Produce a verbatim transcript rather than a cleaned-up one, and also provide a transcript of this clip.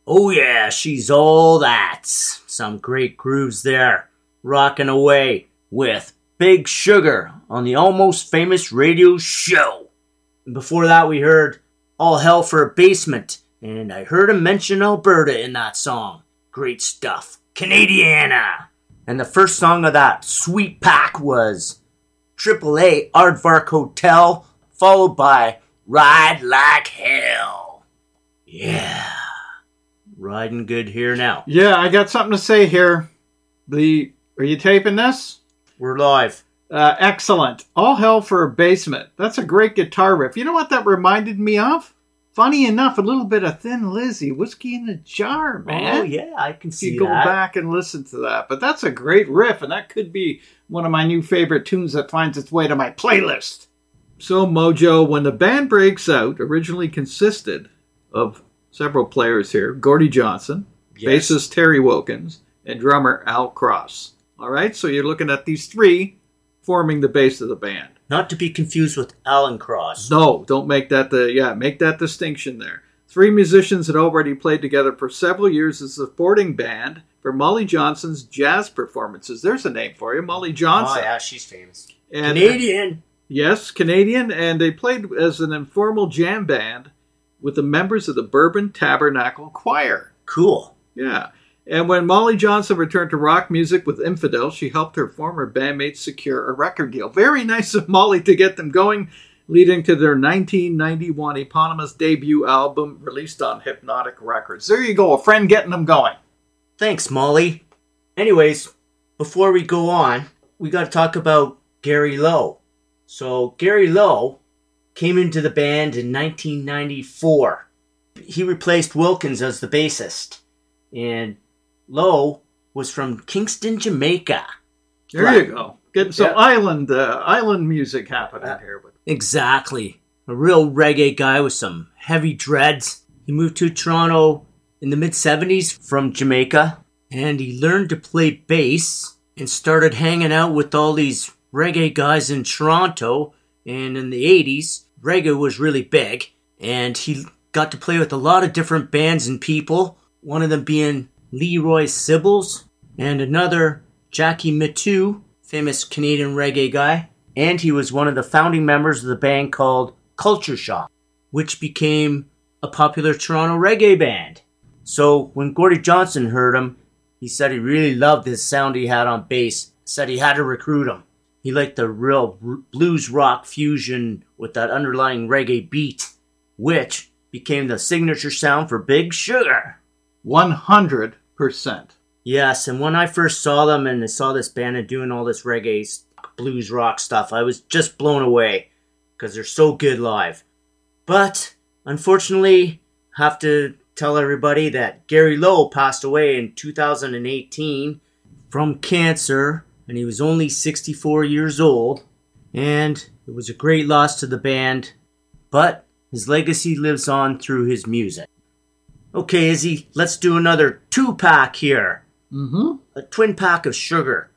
Oh yeah, she's all that. Some great grooves there. Rocking away with Big Sugar on the Almost Famous Radio Show. And before that we heard All Hell for a Basement. And I heard him mention Alberta in that song. Great stuff. Canadiana. And the first song of that sweet pack was Triple A Aardvark Hotel, followed by Ride Like Hell. Yeah. Riding good here now. Yeah, I got something to say here. The Are you taping this? We're live. Uh, excellent. All Hell for a Basement. That's a great guitar riff. You know what that reminded me of? Funny enough, a little bit of Thin Lizzy, Whiskey in a Jar, man. Oh, yeah, I can see you that. You go back and listen to that. But that's a great riff, and that could be one of my new favorite tunes that finds its way to my playlist. So, Mojo, when the band breaks out, originally consisted of several players here. Gordie Johnson, yes. Bassist Terry Wilkins, and drummer Al Cross. All right, so you're looking at these three forming the base of the band. Not to be confused with Alan Cross. No, don't make that the, yeah, make that distinction there. Three musicians had already played together for several years as a supporting band for Molly Johnson's jazz performances. There's a name for you, Molly Johnson. Oh, yeah, she's famous. And, Canadian. Yes, Canadian, and they played as an informal jam band with the members of the Bourbon Tabernacle Choir. Cool. Yeah. And when Molly Johnson returned to rock music with Infidel, she helped her former bandmates secure a record deal. Very nice of Molly to get them going, leading to their nineteen ninety-one eponymous debut album released on Hypnotic Records. There you go, a friend getting them going. Thanks, Molly. Anyways, before we go on, we got to talk about Gary Lowe. So Gary Lowe came into the band in nineteen ninety-four. He replaced Wilkins as the bassist. And Lowe was from Kingston, Jamaica. There right. you go. Getting some yeah. island uh, island music happening uh, here. Exactly. A real reggae guy with some heavy dreads. He moved to Toronto in the mid-seventies from Jamaica. And he learned to play bass and started hanging out with all these reggae guys in Toronto. And in the eighties, reggae was really big. And he got to play with a lot of different bands and people. One of them being Leroy Sibbles, and another Jackie Mittoo, famous Canadian reggae guy. And he was one of the founding members of the band called Culture Shock, which became a popular Toronto reggae band. So when Gordie Johnson heard him, he said he really loved this sound he had on bass, said he had to recruit him. He liked the real blues rock fusion with that underlying reggae beat, which became the signature sound for Big Sugar. one hundred percent. Yes, and when I first saw them and I saw this band and doing all this reggae, blues rock stuff, I was just blown away because they're so good live. But, unfortunately, I have to tell everybody that Gary Lowe passed away in two thousand eighteen from cancer, and he was only sixty-four years old, and it was a great loss to the band, but his legacy lives on through his music. Okay, Izzy, let's do another two-pack here. Mm-hmm. A twin pack of sugar.